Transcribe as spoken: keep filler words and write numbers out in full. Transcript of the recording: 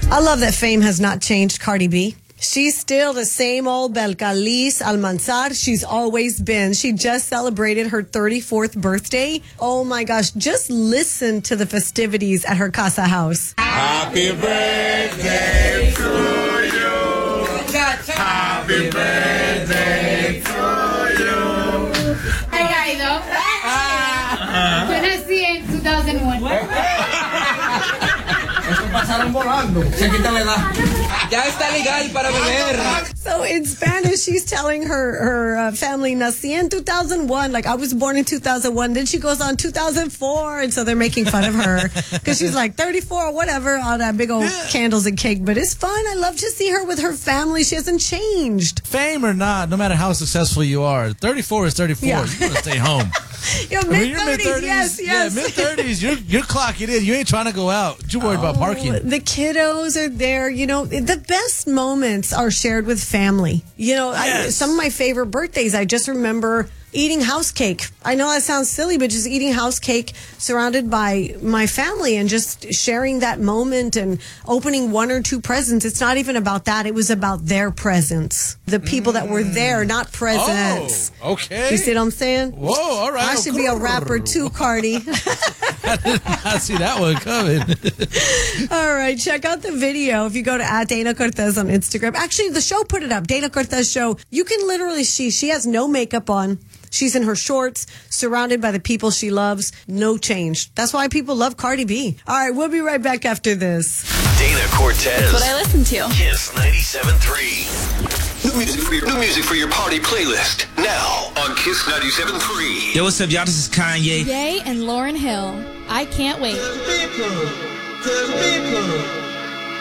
I love that fame has not changed Cardi B. She's still the same old Belcalis Almanzar she's always been. She just celebrated her thirty-fourth birthday. Oh my gosh, just listen to the festivities at her casa house. Happy birthday to you. Happy birthday to you. Hey, guys. Ah. Yo nací en two thousand one. Pasaron volando. Se quita la edad. Ya está legal para beber. So in Spanish, she's telling her her uh, family, nací en two thousand one. Like, I was born in two thousand one. Then she goes on two thousand four. And so they're making fun of her because she's like thirty-four or whatever, all that big old yeah. candles and cake. But it's fun. I love to see her with her family. She hasn't changed. Fame or not, no matter how successful you are, thirty-four is thirty-four. Yeah. You want to stay home. Your mid-thirties, yes, yes. Yeah, mid-thirties, you're, you're clocking in. You ain't trying to go out. You're worried oh, about parking. The kiddos are there. You know, the best moments are shared with family. You know, yes. I, some of my favorite birthdays, I just remember eating house cake. I know that sounds silly, but just eating house cake surrounded by my family and just sharing that moment and opening one or two presents. It's not even about that. It was about their presents. The people mm. that were there, not presents. Oh, okay. You see what I'm saying? Whoa, all right. I should be a rapper too, Cardi. I did not see that one coming. All right, check out the video if you go to at Dana Cortez on Instagram. Actually, the show put it up. Dana Cortez Show. You can literally see she has no makeup on. She's in her shorts, surrounded by the people she loves. No change. That's why people love Cardi B. All right, we'll be right back after this. Dana Cortez. That's what I listen to. Kiss ninety-seven point three. New music for your, new music for your party playlist. Now on Kiss ninety-seven point three. Yo, what's up, y'all? This is Kanye. Ye and Lauryn Hill. I can't wait.